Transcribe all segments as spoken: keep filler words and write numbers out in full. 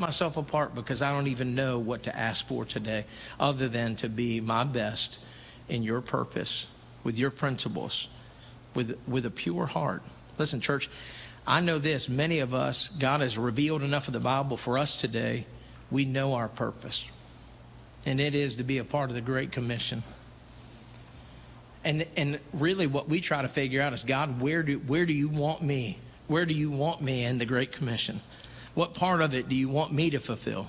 myself apart because I don't even know what to ask for today other than to be my best in your purpose, with your principles, with, with a pure heart. Listen, church, I know this. Many of us, God has revealed enough of the Bible for us today. We know our purpose, and it is to be a part of the Great Commission. And and really what we try to figure out is, God, where do where do you want me? Where do you want me in the Great Commission? What part of it do you want me to fulfill?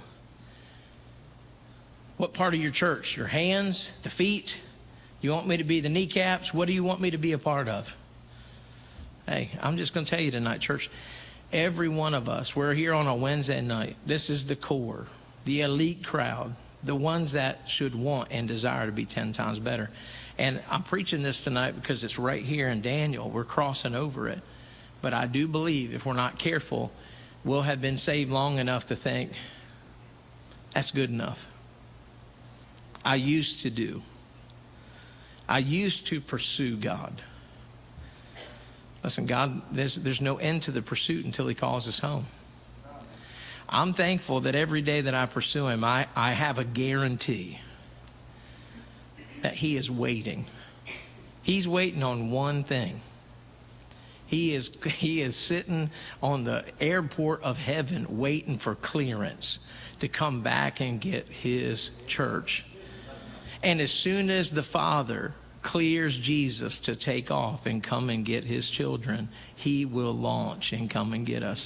What part of your church? Your hands, the feet? You want me to be the kneecaps? What do you want me to be a part of? Hey, I'm just going to tell you tonight, church, every one of us, we're here on a Wednesday night. This is the core, the elite crowd, the ones that should want and desire to be ten times better. And I'm preaching this tonight because it's right here in Daniel. We're crossing over it. But I do believe if we're not careful, we'll have been saved long enough to think, that's good enough. I used to do. I used to pursue God. Listen, God, there's, there's no end to the pursuit until he calls us home. I'm thankful that every day that I pursue him, I, I have a guarantee that he is waiting. He's waiting on one thing. He is, he is sitting on the airport of heaven waiting for clearance to come back and get his church. And as soon as the Father clears Jesus to take off and come and get his children, he will launch and come and get us.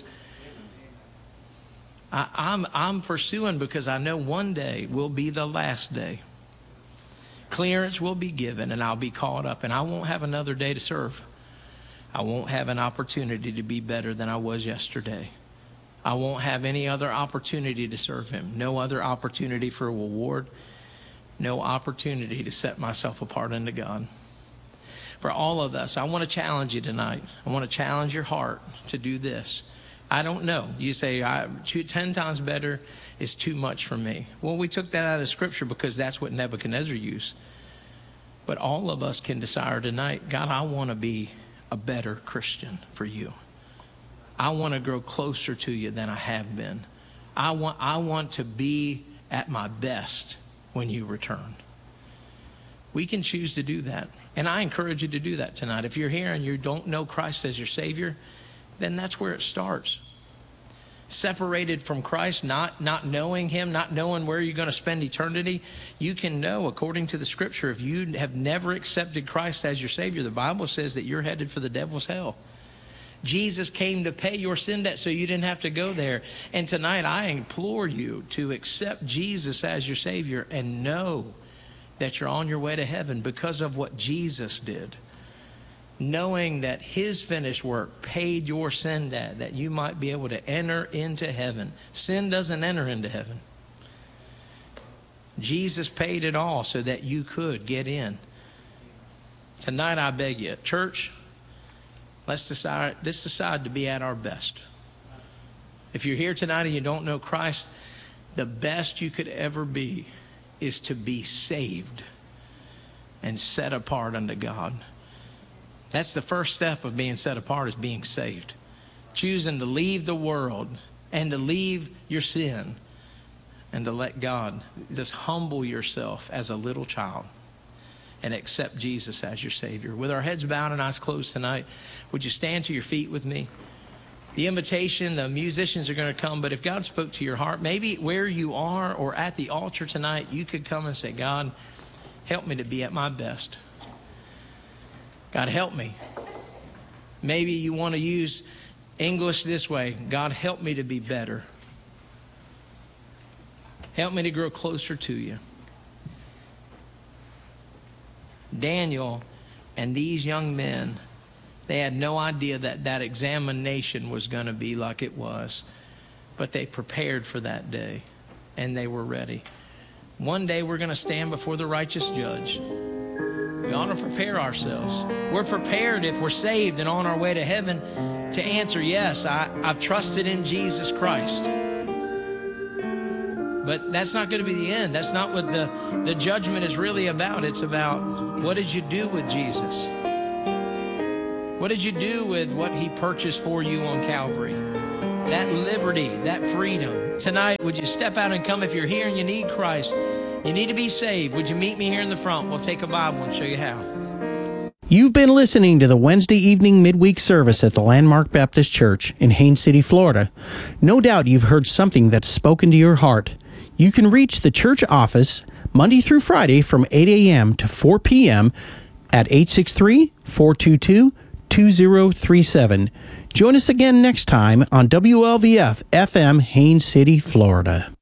I, I'm, I'm pursuing because I know one day will be the last day. Clearance will be given and I'll be caught up and I won't have another day to serve. I won't have an opportunity to be better than I was yesterday. I won't have any other opportunity to serve him. No other opportunity for a reward. No opportunity to set myself apart unto God. For all of us, I want to challenge you tonight. I want to challenge your heart to do this. I don't know. You say, I, two, ten times better is too much for me. Well, we took that out of Scripture because that's what Nebuchadnezzar used. But all of us can desire tonight, God, I want to be a better Christian for you. I want to grow closer to you than I have been. I want, I want to be at my best when you return. We can choose to do that. And I encourage you to do that tonight. If you're here and you don't know Christ as your Savior, then that's where it starts. Separated from Christ, not, not knowing him, not knowing where you're going to spend eternity, you can know, according to the Scripture, if you have never accepted Christ as your Savior, the Bible says that you're headed for the devil's hell. Jesus came to pay your sin debt so you didn't have to go there. And tonight I implore you to accept Jesus as your Savior and know that you're on your way to heaven because of what Jesus did. Knowing that his finished work paid your sin debt, that you might be able to enter into heaven. Sin doesn't enter into heaven. Jesus paid it all so that you could get in. Tonight I beg you, church, let's decide, let's decide to be at our best. If you're here tonight and you don't know Christ, the best you could ever be is to be saved and set apart unto God. That's the first step of being set apart, is being saved. Choosing to leave the world and to leave your sin and to let God just humble yourself as a little child and accept Jesus as your Savior. With our heads bowed and eyes closed tonight, would you stand to your feet with me? The invitation, the musicians are going to come, but if God spoke to your heart, maybe where you are or at the altar tonight, you could come and say, God, help me to be at my best. God, help me. Maybe you want to use English this way. God, help me to be better. Help me to grow closer to you. Daniel and these young men, they had no idea that that examination was going to be like it was. But they prepared for that day, and they were ready. One day we're going to stand before the righteous judge. We ought to prepare ourselves. We're prepared if we're saved and on our way to heaven to answer, yes, I, I've trusted in Jesus Christ. But that's not going to be the end. That's not what the, the judgment is really about. It's about, what did you do with Jesus? What did you do with what he purchased for you on Calvary? that liberty, that freedom. Tonight, would you step out and come? If you're here and you need Christ, you need to be saved, would you meet me here in the front? We'll take a Bible and show you how. You've been listening to the Wednesday evening midweek service at the Landmark Baptist Church in Haines City, Florida. No doubt you've heard something that's spoken to your heart. You can reach the church office Monday through Friday from eight a.m. to four p.m. at eight six three, four two two, two zero three seven. Join us again next time on W L V F F M, Haines City, Florida.